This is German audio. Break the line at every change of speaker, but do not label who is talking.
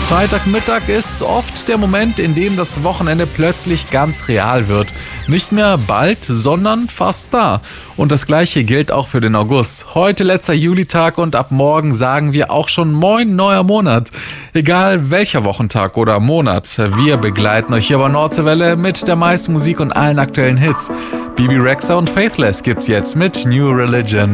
Freitagmittag ist oft der Moment, in dem das Wochenende plötzlich ganz real wird. Nicht mehr bald, sondern fast da. Und das Gleiche gilt auch für den August. Heute letzter Julitag und ab morgen sagen wir auch schon Moin, neuer Monat. Egal welcher Wochentag oder Monat, wir begleiten euch hier bei Nordseewelle mit der meisten Musik und allen aktuellen Hits. Bibi Rexha und Faithless gibt's jetzt mit New Religion.